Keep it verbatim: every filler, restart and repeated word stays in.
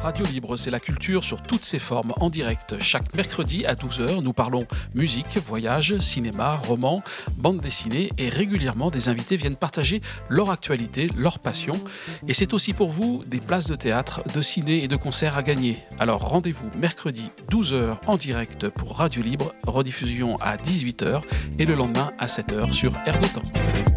Radio Libre, c'est la culture sur toutes ses formes en direct. Chaque mercredi à douze heures, nous parlons musique, voyage, cinéma, roman, bande dessinée et régulièrement des invités viennent partager leur actualité, leur passion. Et c'est aussi pour vous des places de théâtre, de ciné et de concerts à gagner. Alors rendez-vous mercredi douze heures en direct pour Radio Libre, rediffusion à dix-huit heures et le lendemain à sept heures sur Air de Temps.